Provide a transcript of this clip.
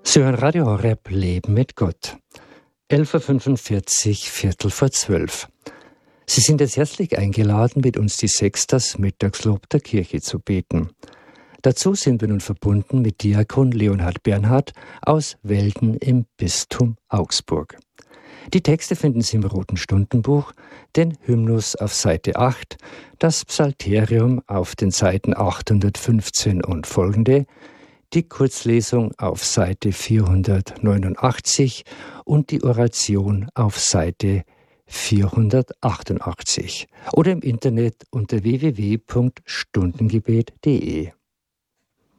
Sie hören Radio Horeb Leben mit Gott. 11.45 Viertel vor 12. Sie sind jetzt herzlich eingeladen, mit uns die Sextas Mittagslob der Kirche zu beten. Dazu sind wir nun verbunden mit Diakon Leonhard Bernhard aus Welden im Bistum Augsburg. Die Texte finden Sie im Roten Stundenbuch, den Hymnus auf Seite 8, das Psalterium auf den Seiten 815 und folgende, die Kurzlesung auf Seite 489 und die Oration auf Seite 488 oder im Internet unter www.stundengebet.de.